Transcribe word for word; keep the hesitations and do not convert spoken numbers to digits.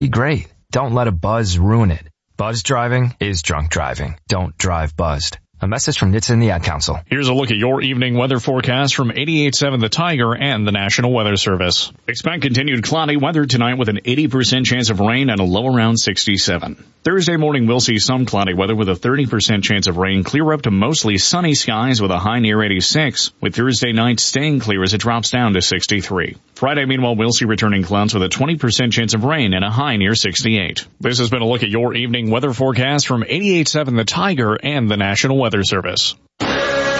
Be great. Don't let a buzz ruin it. Buzz driving is drunk driving. Don't drive buzzed. A message from N H T S A and the Ad Council. Here's a look at your evening weather forecast from eighty-eight point seven The Tiger and the National Weather Service. Expect continued cloudy weather tonight with an eighty percent chance of rain and a low around sixty-seven. Thursday morning we'll see some cloudy weather with a thirty percent chance of rain, clear up to mostly sunny skies with a high near eighty-six, with Thursday night staying clear as it drops down to sixty-three. Friday, meanwhile, we'll see returning clouds with a twenty percent chance of rain and a high near sixty-eight. This has been a look at your evening weather forecast from eighty-eight point seven The Tiger and the National Weather Service.